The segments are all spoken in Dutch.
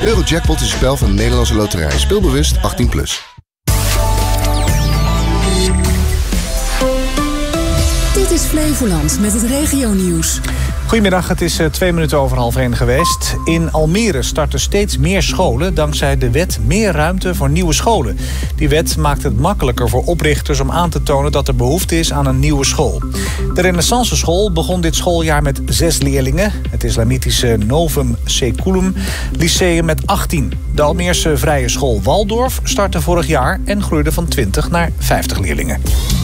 Eurojackpot is een spel van de Nederlandse Loterij. Speel bewust 18+. Dit is Flevoland met het regionieuws. Goedemiddag, het is 2 minuten over 12:30 geweest. In Almere starten steeds meer scholen dankzij de wet Meer Ruimte voor Nieuwe Scholen. Die wet maakt het makkelijker voor oprichters om aan te tonen dat er behoefte is aan een nieuwe school. De Renaissance School begon dit schooljaar met 6 leerlingen. Het islamitische Novum Seculum Lyceum met 18. De Almeerse Vrije School Waldorf startte vorig jaar en groeide van 20 naar 50 leerlingen.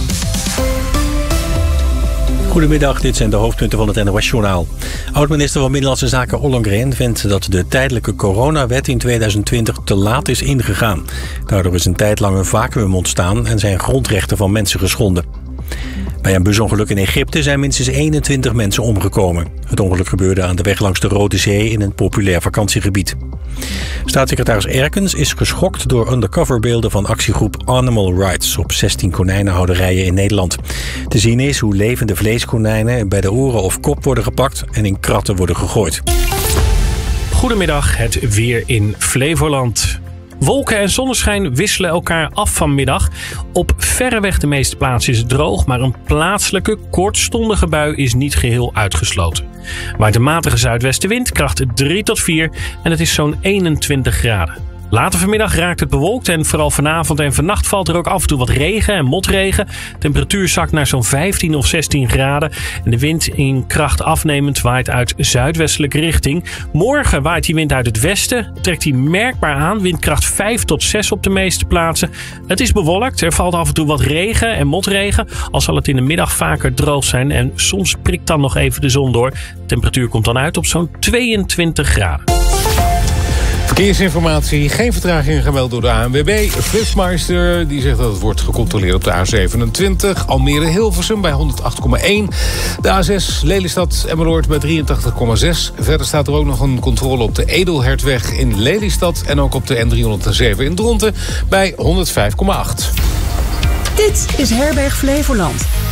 Goedemiddag, dit zijn de hoofdpunten van het NOS-journaal. Oud-minister van Binnenlandse Zaken Ollongren vindt dat de tijdelijke coronawet in 2020 te laat is ingegaan. Daardoor is een tijd lang een vacuüm ontstaan en zijn grondrechten van mensen geschonden. Bij een busongeluk in Egypte zijn minstens 21 mensen omgekomen. Het ongeluk gebeurde aan de weg langs de Rode Zee in een populair vakantiegebied. Staatssecretaris Erkens is geschokt door undercoverbeelden van actiegroep Animal Rights op 16 konijnenhouderijen in Nederland. Te zien is hoe levende vleeskonijnen bij de oren of kop worden gepakt en in kratten worden gegooid. Goedemiddag, het weer in Flevoland. Wolken en zonneschijn wisselen elkaar af vanmiddag. Op verreweg de meeste plaatsen is het droog, maar een plaatselijke kortstondige bui is niet geheel uitgesloten. Waait een matige zuidwestenwind, kracht 3 tot 4 en het is zo'n 21 graden. Later vanmiddag raakt het bewolkt en vooral vanavond en vannacht valt er ook af en toe wat regen en motregen. Temperatuur zakt naar zo'n 15 of 16 graden. En de wind in kracht afnemend waait uit zuidwestelijke richting. Morgen waait die wind uit het westen, trekt die merkbaar aan. Windkracht 5 tot 6 op de meeste plaatsen. Het is bewolkt, er valt af en toe wat regen en motregen. Al zal het in de middag vaker droog zijn en soms prikt dan nog even de zon door. De temperatuur komt dan uit op zo'n 22 graden. Verkeersinformatie, geen vertragingen gemeld door de ANWB. Flitsmeister die zegt dat het wordt gecontroleerd op de A27. Almere-Hilversum bij 108,1. De A6 Lelystad-Emmeloord bij 83,6. Verder staat er ook nog een controle op de Edelhertweg in Lelystad. En ook op de N307 in Dronten bij 105,8. Dit is Herberg Flevoland.